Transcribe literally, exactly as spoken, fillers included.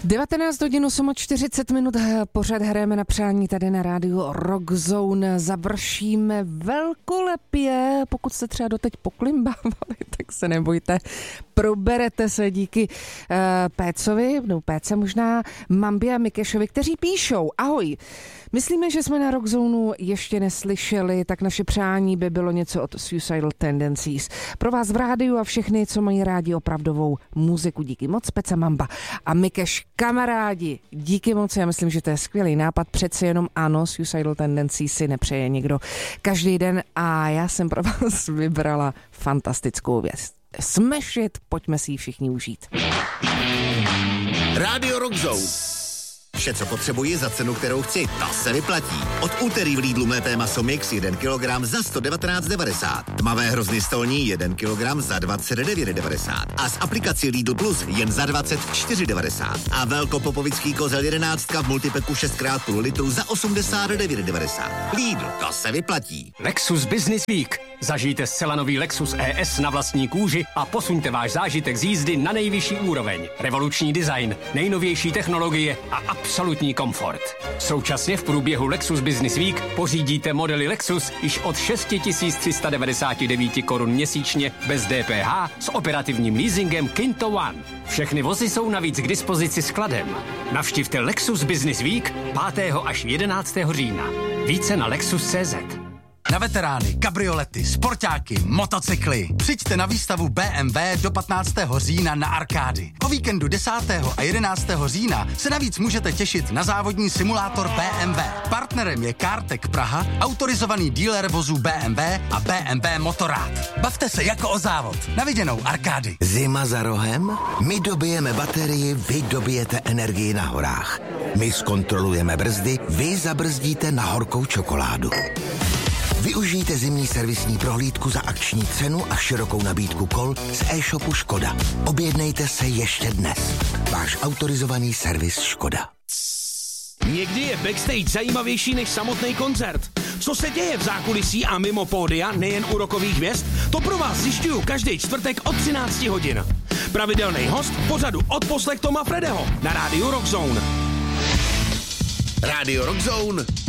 devatenáct hodin čtyřicet minut, pořád hrajeme na přání tady na rádiu Rock Zone. Završíme velkolepě, pokud jste třeba doteď poklimbávali, tak se nebojte, proberete se díky uh, Pécovi, no Péce možná, Mambě a Mikešovi, kteří píšou: ahoj, myslíme, že jsme na Rock Zone ještě neslyšeli, tak naše přání by bylo něco od Suicidal Tendencies. Pro vás v rádiu a všechny, co mají rádi opravdovou muziku. Díky moc, Péca, Mamba a Mikeš. Kamarádi, díky moc, já myslím, že to je skvělý nápad, přeci jenom ano, Suicidal Tendencies si nepřeje někdo každý den a já jsem pro vás vybrala fantastickou věc. Smash it, pojďme si ji všichni užít. Rádio Rock Zone. Vše, co potřebuji za cenu, kterou chci, to se vyplatí. Od úterý v Lidlu mlété maso mix jeden kilogram za sto devatenáct devadesát. Tmavé hrozny stolní jeden kilogram za dvacet devět devadesát. A z aplikací Lidl Plus jen za dvacet čtyři devadesát. A velkopopovický kozel jedenáctka v multipeku šest krát půl litru za osmdesát devět devadesát. Lidl, to se vyplatí. Lexus Business Week. Zažijte zcela nový Lexus E S na vlastní kůži a posuňte váš zážitek z jízdy na nejvyšší úroveň. Revoluční design, nejnovější technologie a absolutní komfort. Současně v průběhu Lexus Business Week pořídíte modely Lexus již od šest tisíc tři sta devadesát devět korun měsíčně bez D P H s operativním leasingem Kinto One. Všechny vozy jsou navíc k dispozici skladem. Navštivte Lexus Business Week pátého až jedenáctého října. Více na lexus tečka cé zet. Na veterány, kabriolety, sportáky, motocykly. Přijďte na výstavu B M W do patnáctého října na Arkády. O víkendu desátého a jedenáctého října se navíc můžete těšit na závodní simulátor B M W. Partnerem je Kartek Praha, autorizovaný dealer vozů B M W a B M W Motorrad. Bavte se jako o závod. Na viděnou, Arkády. Zima za rohem? My dobijeme baterii, vy dobijete energii na horách. My zkontrolujeme brzdy, vy zabrzdíte na horkou čokoládu. Využijte zimní servisní prohlídku za akční cenu a širokou nabídku kol z e-shopu Škoda. Objednejte se ještě dnes. Váš autorizovaný servis Škoda. Někdy je backstage zajímavější než samotný koncert. Co se děje v zákulisí a mimo pódia, nejen u rockových hvězd, to pro vás zjišťuju každý čtvrtek od třináct hodin. Pravidelný host v pořadu Odposlech Toma Fredeho na rádiu Rock Zone. Rádio Rock Zone.